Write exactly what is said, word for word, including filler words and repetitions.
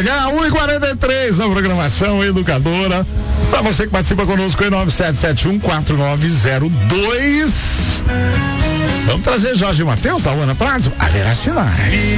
H, um e quarenta e três na programação educadora. Para você que participa conosco em nove sete sete um quatro nove zero dois. Vamos trazer Jorge Mateus da Ana Prado? Haverá sinais.